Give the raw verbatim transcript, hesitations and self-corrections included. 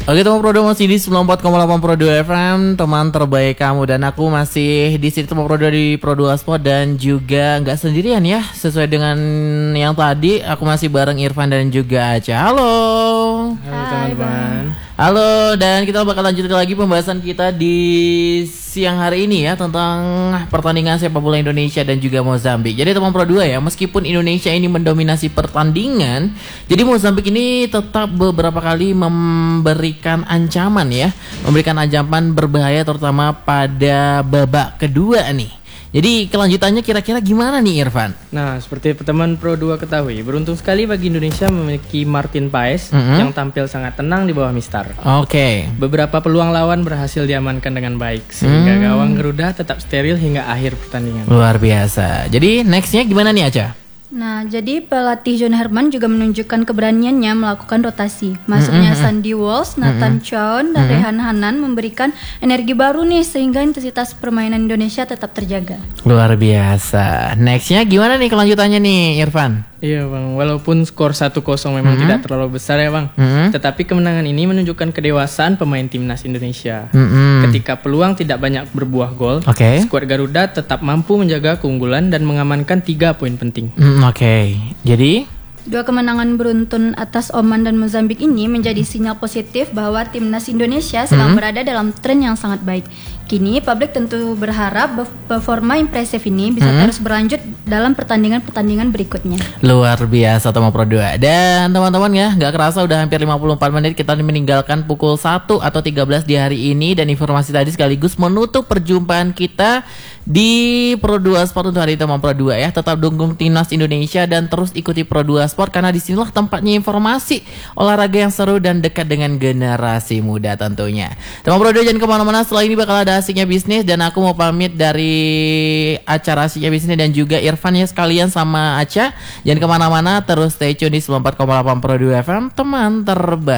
Oke teman Pro dua masih di sembilan puluh empat koma delapan Pro dua F M, teman terbaik kamu, dan aku masih di sini teman Pro dua di Pro dua Sport, dan juga nggak sendirian ya, sesuai dengan yang tadi aku masih bareng Irfan dan juga Aca. Halo. Halo teman-teman. Halo, dan kita bakal lanjut lagi pembahasan kita di siang hari ini ya tentang pertandingan sepak bola Indonesia dan juga Mozambik. Jadi teman Pro dua ya, meskipun Indonesia ini mendominasi pertandingan, jadi Mozambik ini tetap beberapa kali memberikan ancaman ya, memberikan ancaman berbahaya terutama pada babak kedua nih. Jadi kelanjutannya kira-kira gimana nih Irfan? Nah, seperti teman Pro dua ketahui, beruntung sekali bagi Indonesia memiliki Martin Paes Mm-hmm. yang tampil sangat tenang di bawah Mistar. Oke. Okay. Beberapa peluang lawan berhasil diamankan dengan baik, sehingga Hmm. gawang Garuda tetap steril hingga akhir pertandingan. Luar biasa. Jadi nextnya gimana nih Aca? Nah, jadi pelatih John Herman juga menunjukkan keberaniannya melakukan rotasi. Masuknya Mm-mm. Sandy Walsh, Nathan Chown, dan Rehan Hanan memberikan energi baru nih sehingga intensitas permainan Indonesia tetap terjaga. Luar biasa. Nextnya gimana nih kelanjutannya nih Irfan? Iya bang, walaupun skor satu kosong memang Mm-hmm. tidak terlalu besar ya bang, Mm-hmm. tetapi kemenangan ini menunjukkan kedewasaan pemain timnas Indonesia. Mm-hmm. Ketika peluang tidak banyak berbuah gol, Oke. skuad Garuda tetap mampu menjaga keunggulan dan mengamankan tiga poin penting. Mm, Oke. Okay. Jadi Dua kemenangan beruntun atas Oman dan Mozambik ini menjadi sinyal positif bahwa timnas Indonesia sedang Hmm. berada dalam tren yang sangat baik. Kini publik tentu berharap be- performa impresif ini bisa Hmm. terus berlanjut dalam pertandingan-pertandingan berikutnya. luar biasa teman Pro dua. Dan teman-teman ya, nggak kerasa udah hampir lima puluh empat menit kita meninggalkan pukul satu atau tiga belas di hari ini, dan informasi tadi sekaligus menutup perjumpaan kita di Pro dua Sport untuk hari teman Pro dua ya. Tetap dukung timnas Indonesia dan terus ikuti Pro dua Sport karena disinilah tempatnya informasi olahraga yang seru dan dekat dengan generasi muda tentunya. Teman Pro dua jangan kemana-mana, setelah ini bakal ada Asiknya Bisnis, dan aku mau pamit dari acara Asiknya Bisnis dan juga Irfan ya sekalian sama Aca. Jangan kemana-mana, terus stay tune di sembilan puluh empat koma delapan Pro dua F M, teman terbaik.